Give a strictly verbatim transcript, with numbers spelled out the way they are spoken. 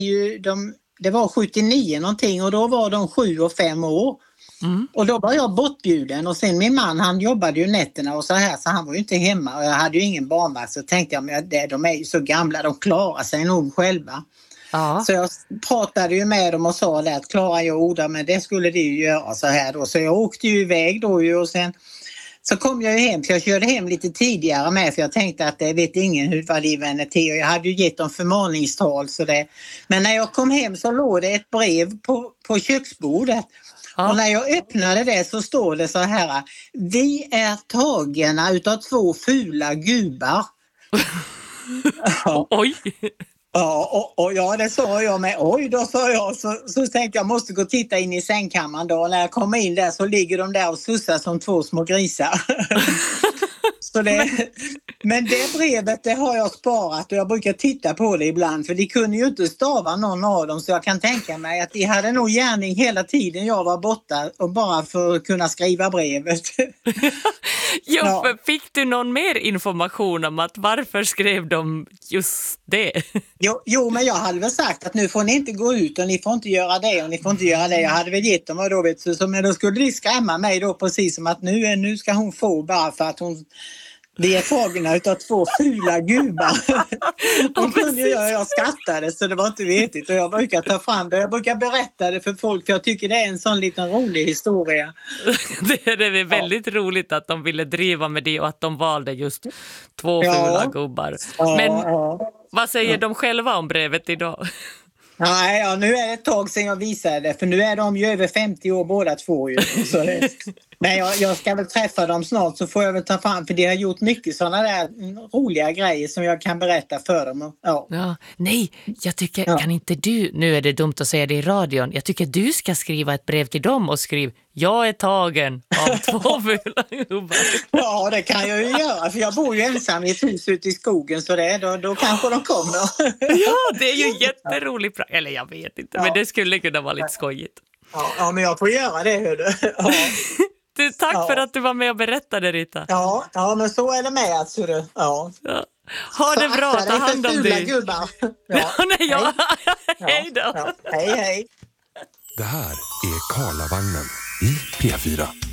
ju, de, det var sjuttionio någonting och då var de sju och fem år. Mm. Och då var jag bortbjuden och sen min man han jobbade ju nätterna och så här så han var ju inte hemma och jag hade ju ingen barnvakt så tänkte jag men det, de är ju så gamla, de klarar sig nog själva. Ja. Så jag pratade ju med dem och sa det att klarar jag Oda men det skulle de ju göra så här då så jag åkte ju iväg då ju och sen så kom jag ju hem så jag körde hem lite tidigare med för jag tänkte att det vet ingen hur vad de vänner till och jag hade ju gett dem förmaningstal så det. Men när jag kom hem så låg det ett brev på, på köksbordet. Ja. Och när jag öppnade det så står det så här: vi är tagna utav två fula gubbar. Ja. Oj! Ja, och, och ja, det sa jag med. Oj, då sa jag. Så, så tänkte jag måste gå och titta in i sängkammaren då. Och när jag kommer in där så ligger de där och sussar som två små grisar. Så det, men det brevet det har jag sparat och jag brukar titta på det ibland för de kunde ju inte stava någon av dem så jag kan tänka mig att de hade nog gärning hela tiden jag var borta och bara för att kunna skriva brevet. Jo, ja. Fick du någon mer information om att varför skrev de just det? Jo, jo, men jag hade väl sagt att nu får ni inte gå ut och ni får inte göra det och ni får inte göra det. Jag hade väl gett dem och då vet du, så, men då skulle de skrämma mig då precis som att nu, nu ska hon få bara för att hon vi är tagna utav två fula gubbar. Och kunde jag, jag skrattade så det var inte vetigt och jag brukar ta fram det. Jag brukar berätta det för folk för jag tycker det är en sån liten rolig historia. Det är, det är väldigt ja. roligt att de ville driva med det och att de valde just två ja. fula gubbar. Men ja. vad säger ja. de själva om brevet idag? Nej, ja, nu är det ett tag sedan jag visade det för nu är de ju över femtio år båda två ju. Så det, men jag, jag ska väl träffa dem snart så får jag väl ta fram för de har gjort mycket sådana där roliga grejer som jag kan berätta för dem. Ja. Ja, nej, jag tycker, ja. kan inte du, nu är det dumt att säga det i radion, jag tycker du ska skriva ett brev till dem och skriv jag är tagen av två fula gubbar. Ja, det kan jag ju göra för jag bor ju ensam i ett hus ute i skogen så det, då, då kanske de kommer. Ja, det är ju jätteroligt. Eller jag vet inte, ja. men det skulle kunna vara lite skojigt. Ja, ja men jag får göra det, hör du. Ja. Du, tack ja. för att du var med och berättade, Rita. Ja, ja men så är det med alltså. Du. Ja. Ja. Ha det bra, ta hand om dig. Gubbar. Ja. Ja, nej, ja. Hej då. Ja. Hej, hej. Det här är Karlavagnen i P fyra.